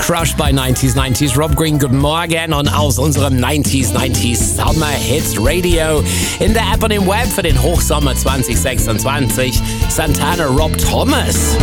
Crushed by 90s. Rob Green, guten Morgen und aus unserem 90s Summer Hits Radio in der App und im Web für den Hochsommer 2026 Santana Rob Thomas.